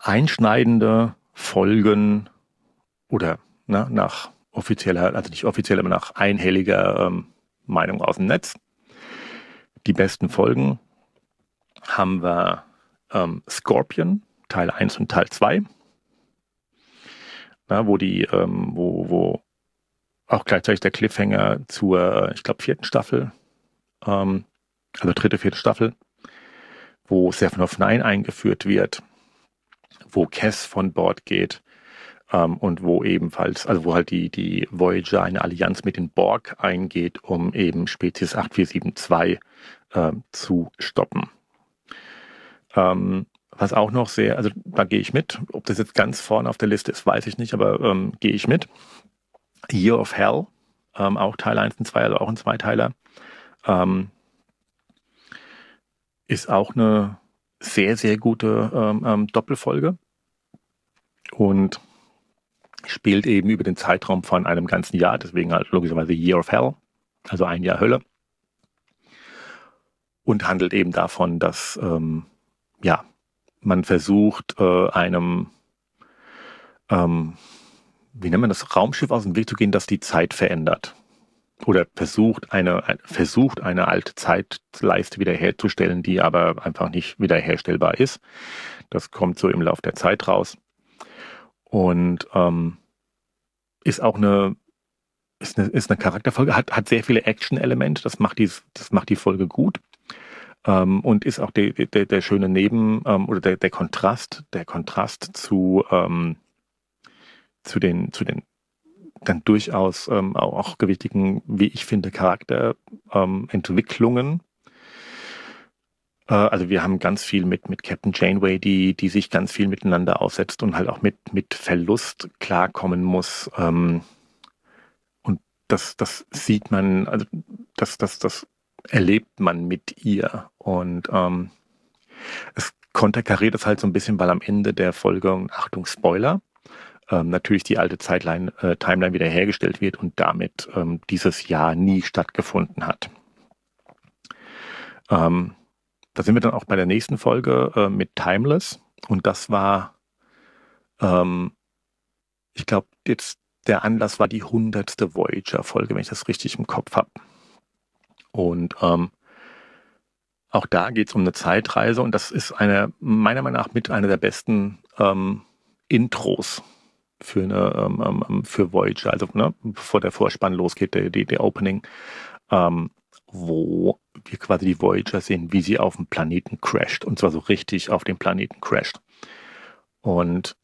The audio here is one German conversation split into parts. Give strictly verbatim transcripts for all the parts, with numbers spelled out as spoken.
einschneidende Folgen oder na, nach offizieller, also nicht offiziell, aber nach einhelliger ähm, Meinung aus dem Netz. Die besten Folgen haben wir ähm, Scorpion, Teil eins und Teil zwei, na, wo die, ähm, wo, wo auch gleichzeitig der Cliffhanger zur, ich glaube, vierten Staffel, ähm, also dritte, vierte Staffel, wo Seven of Nine eingeführt wird, wo Cass von Bord geht, ähm, und wo ebenfalls, also wo halt die, die Voyager eine Allianz mit den Borg eingeht, um eben Spezies acht vier sieben zwei äh, zu stoppen. Ähm, was auch noch sehr, also da gehe ich mit, ob das jetzt ganz vorne auf der Liste ist, weiß ich nicht, aber ähm, gehe ich mit. Year of Hell, ähm, auch Teil eins und zwei, also auch ein Zweiteiler, ähm, ist auch eine sehr, sehr gute ähm, ähm, Doppelfolge und spielt eben über den Zeitraum von einem ganzen Jahr, deswegen halt logischerweise Year of Hell, also ein Jahr Hölle, und handelt eben davon, dass ähm, ja, man versucht, äh, einem, ähm, wie nennt man das, Raumschiff aus dem Weg zu gehen, das die Zeit verändert. Oder versucht eine, versucht eine alte Zeitleiste wiederherzustellen, die aber einfach nicht wiederherstellbar ist. Das kommt so im Lauf der Zeit raus. Und ähm, ist auch eine, ist eine, ist eine Charakterfolge, hat, hat sehr viele Action-Elemente, das macht die, das macht die Folge gut. Ähm, und ist auch der, der, der schöne Neben- ähm, oder der, der Kontrast, der Kontrast zu, ähm, zu den, zu den dann durchaus ähm, auch, auch gewichtigen, wie ich finde, Charakterentwicklungen. Äh, also wir haben ganz viel mit, mit Captain Janeway, die, die sich ganz viel miteinander aussetzt und halt auch mit, mit Verlust klarkommen muss. Ähm, und das, das sieht man, also das, das, das erlebt man mit ihr. Und ähm, es konterkariert es halt so ein bisschen, weil am Ende der Folge, Achtung, Spoiler, ähm, natürlich die alte Zeitline, äh, Timeline wiederhergestellt wird und damit ähm, dieses Jahr nie stattgefunden hat. Ähm, da sind wir dann auch bei der nächsten Folge äh, mit Timeless und das war, ähm, ich glaube, jetzt der Anlass war die hundertste Voyager-Folge, wenn ich das richtig im Kopf habe. Und ähm, auch da geht es um eine Zeitreise und das ist eine, meiner Meinung nach, mit einer der besten ähm, Intros für eine ähm, ähm, für Voyager, also ne, bevor der Vorspann losgeht, der, der, der Opening, ähm, wo wir quasi die Voyager sehen, wie sie auf dem Planeten crasht und zwar so richtig auf dem Planeten crasht. Und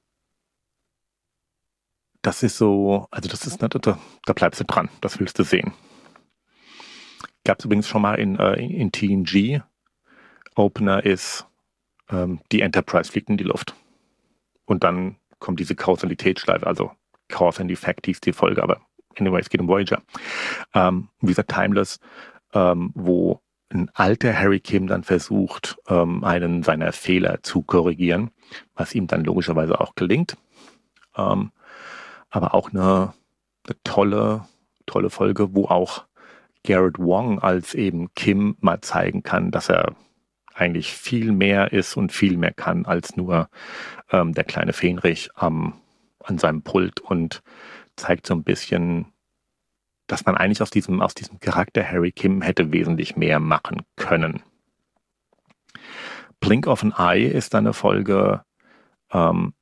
das ist so, also das ist, da, da, da bleibst du dran, das willst du sehen. Gab es übrigens schon mal in, äh, in T N G. Opener ist, ähm, die Enterprise fliegt in die Luft. Und dann kommt diese Kausalitätsschleife, also Cause and Effect hieß die Folge, aber anyway, es geht um Voyager. Ähm, wie gesagt, Timeless, ähm, wo ein alter Harry Kim dann versucht, ähm, einen seiner Fehler zu korrigieren, was ihm dann logischerweise auch gelingt. Ähm, aber auch eine, eine tolle, tolle Folge, wo auch Garrett Wong als eben Kim mal zeigen kann, dass er eigentlich viel mehr ist und viel mehr kann als nur ähm, der kleine Fähnrich am, an seinem Pult und zeigt so ein bisschen, dass man eigentlich aus diesem, aus diesem Charakter Harry Kim hätte wesentlich mehr machen können. Blink of an Eye ist dann eine Folge, ähm,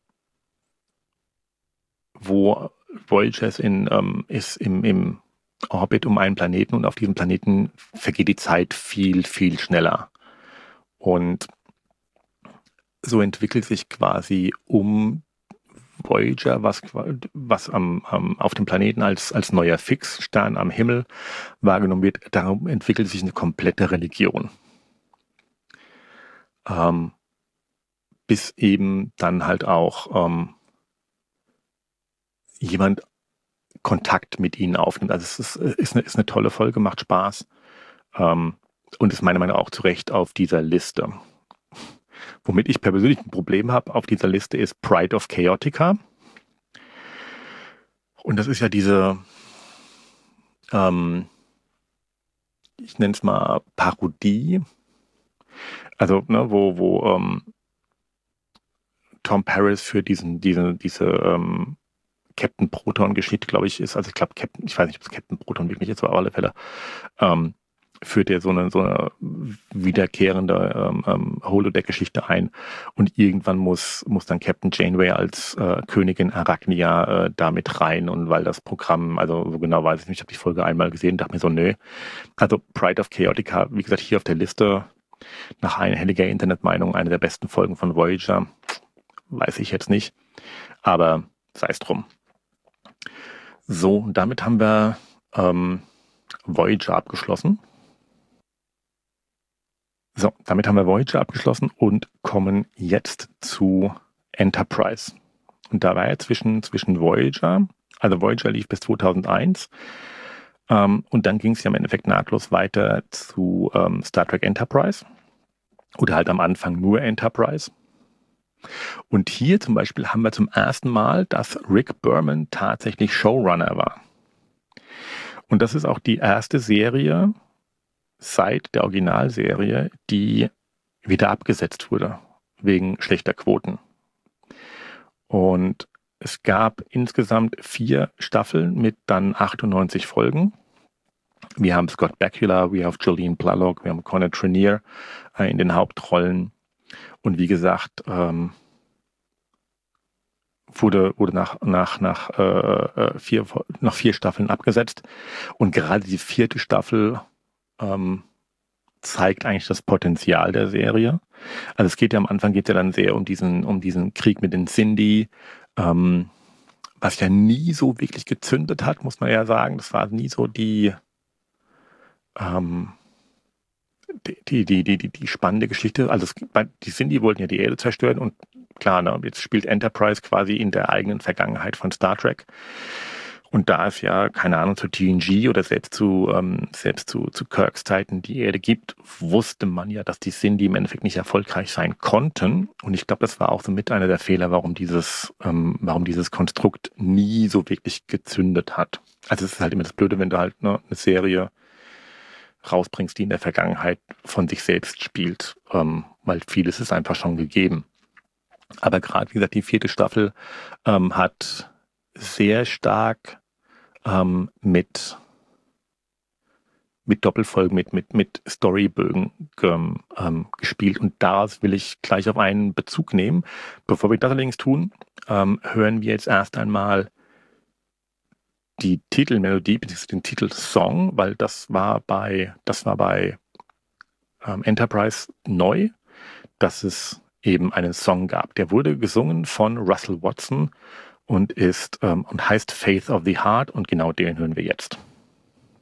wo Voyager in, ähm, ist im, im Orbit um einen Planeten und auf diesem Planeten vergeht die Zeit viel, viel schneller. Und so entwickelt sich quasi um Voyager, was, was am, am, auf dem Planeten als, als neuer Fixstern am Himmel wahrgenommen wird, darum entwickelt sich eine komplette Religion. Ähm, bis eben dann halt auch ähm, jemand Kontakt mit ihnen aufnimmt. Also es ist, ist, eine, ist eine tolle Folge, macht Spaß ähm, und ist meiner Meinung nach auch zu Recht auf dieser Liste. Womit ich persönlich ein Problem habe auf dieser Liste ist Pride of Chaotica. Und das ist ja diese, ähm, ich nenne es mal Parodie, also ne, wo, wo ähm, Tom Paris für diesen, diese, diese ähm, Captain Proton-Geschichte, glaube ich, ist, also ich glaube, Captain, ich weiß nicht, ob es Captain Proton wirklich ist, aber auf alle Fälle, ähm, führt er so eine, so eine wiederkehrende ähm, ähm, Holodeck-Geschichte ein und irgendwann muss, muss dann Captain Janeway als äh, Königin Arachnia äh, da mit rein und weil das Programm, also so genau weiß ich nicht, ich habe die Folge einmal gesehen, dachte mir so, nö. Also Pride of Chaotica, wie gesagt, hier auf der Liste, nach einhelliger Internetmeinung, eine der besten Folgen von Voyager, weiß ich jetzt nicht, aber sei es drum. So, damit haben wir ähm, Voyager abgeschlossen. So, damit haben wir Voyager abgeschlossen und kommen jetzt zu Enterprise. Und da war ja zwischen, zwischen Voyager, also Voyager lief bis zweitausendeins ähm, und dann ging es ja im Endeffekt nahtlos weiter zu ähm, Star Trek Enterprise oder halt am Anfang nur Enterprise. Und hier zum Beispiel haben wir zum ersten Mal, dass Rick Berman tatsächlich Showrunner war. Und das ist auch die erste Serie seit der Originalserie, die wieder abgesetzt wurde, wegen schlechter Quoten. Und es gab insgesamt vier Staffeln mit dann achtundneunzig Folgen. Wir haben Scott Bakula, wir haben Jolene Blalock, wir haben Connor Trenier äh, in den Hauptrollen. Und wie gesagt, ähm, wurde, wurde nach, nach, nach, äh, vier, nach vier Staffeln abgesetzt. Und gerade die vierte Staffel ähm, zeigt eigentlich das Potenzial der Serie. Also es geht ja am Anfang geht ja dann sehr um diesen, um diesen Krieg mit den Sindhi, ähm, was ja nie so wirklich gezündet hat, muss man ja sagen. Das war nie so die, ähm, die, die, die, die, die spannende Geschichte. Also es, die Sindhi wollten ja die Erde zerstören und klar, ne, jetzt spielt Enterprise quasi in der eigenen Vergangenheit von Star Trek. Und da es ja, keine Ahnung, zu T N G oder selbst zu, ähm, selbst zu, zu Kirks Zeiten die Erde gibt, wusste man ja, dass die Sindhi im Endeffekt nicht erfolgreich sein konnten. Und ich glaube, das war auch so mit einer der Fehler, warum dieses, ähm, warum dieses Konstrukt nie so wirklich gezündet hat. Also es ist halt immer das Blöde, wenn du halt ne, eine Serie rausbringst, die in der Vergangenheit von sich selbst spielt, ähm, weil vieles ist einfach schon gegeben. Aber gerade, wie gesagt, die vierte Staffel ähm, hat sehr stark ähm, mit, mit Doppelfolgen, mit, mit, mit Storybögen ähm, ähm, gespielt. Und daraus will ich gleich auf einen Bezug nehmen. Bevor wir das allerdings tun, ähm, hören wir jetzt erst einmal die Titelmelodie, beziehungsweise den Titelsong, weil das war bei, das war bei ähm, Enterprise neu, dass es eben einen Song gab. Der wurde gesungen von Russell Watson und ist ähm, und heißt Faith of the Heart und genau den hören wir jetzt.